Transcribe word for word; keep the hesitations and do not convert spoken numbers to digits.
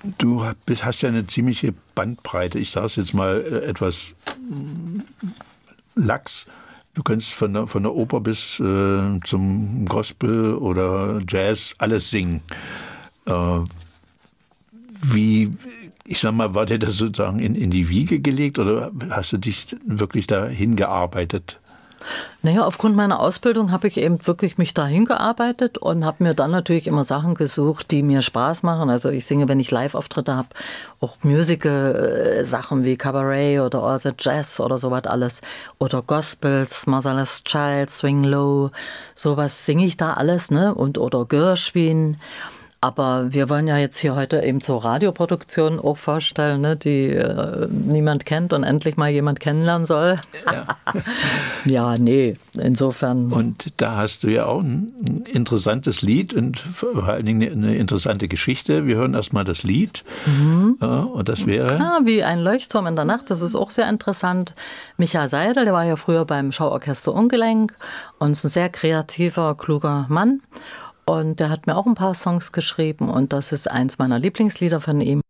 Du bist, hast ja eine ziemliche Bandbreite. Ich sage es jetzt mal äh, etwas lax. Du kannst von der, von der Oper bis äh, zum Gospel oder Jazz alles singen. Äh, wie, ich sag mal, war dir das sozusagen in, in die Wiege gelegt oder hast du dich wirklich dahin gearbeitet? Naja, aufgrund meiner Ausbildung habe ich eben wirklich mich dahin gearbeitet und habe mir dann natürlich immer Sachen gesucht, die mir Spaß machen. Also ich singe, wenn ich Live-Auftritte habe, auch Musical-Sachen wie Cabaret oder All the Jazz oder sowas alles. Oder Gospels, Motherless Child, Swing Low, sowas singe ich da alles, ne? Und oder Gershwin. Aber wir wollen ja jetzt hier heute eben so Radioproduktionen auch vorstellen, ne, die äh, niemand kennt und endlich mal jemand kennenlernen soll. Ja. Ja, nee, insofern. Und da hast du ja auch ein interessantes Lied und vor allen Dingen eine interessante Geschichte. Wir hören erstmal das Lied. Mhm. Ja, und das wäre? Ja, wie ein Leuchtturm in der Nacht. Das ist auch sehr interessant. Michael Seidel, der war ja früher beim Schauorchester Ungelenk und ist ein sehr kreativer, kluger Mann. Und der hat mir auch ein paar Songs geschrieben und das ist eins meiner Lieblingslieder von ihm.